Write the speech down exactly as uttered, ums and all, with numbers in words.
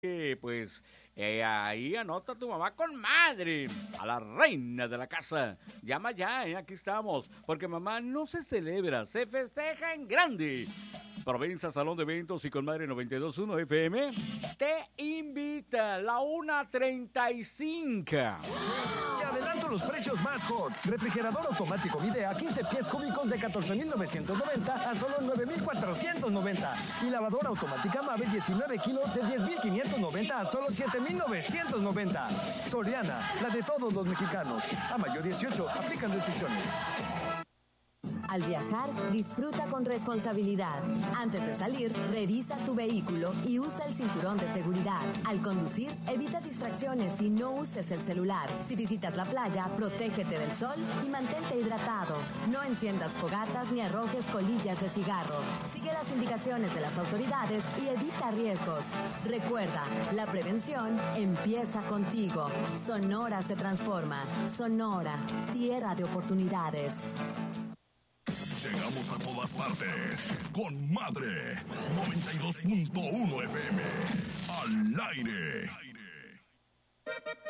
Eh, pues eh, ahí anota tu mamá con madre, a la reina de la casa. Llama ya, eh, aquí estamos, porque mamá no se celebra, se festeja en grande. Provenza Salón de Eventos y con Madre noventa y dos punto uno F M te invita la una treinta y cinco. Te adelanto los precios más hot. Refrigerador automático Midea quince pies cúbicos de catorce mil novecientos noventa a solo nueve mil cuatrocientos noventa. Y lavadora automática Mave diecinueve kilos de diez mil quinientos noventa a solo siete mil novecientos noventa. Soriana, la de todos los mexicanos. A mayo dieciocho, aplican restricciones. Al viajar, disfruta con responsabilidad. Antes de salir, revisa tu vehículo y usa el cinturón de seguridad. Al conducir, evita distracciones y no uses el celular. Si visitas la playa, protégete del sol y mantente hidratado. No enciendas fogatas ni arrojes colillas de cigarro. Sigue las indicaciones de las autoridades y evita riesgos. Recuerda, la prevención empieza contigo. Sonora se transforma. Sonora, tierra de oportunidades. Llegamos a todas partes con Madre noventa y dos punto uno F M al aire.